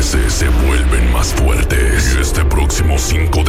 meses se vuelven más fuertes. Y este próximo 5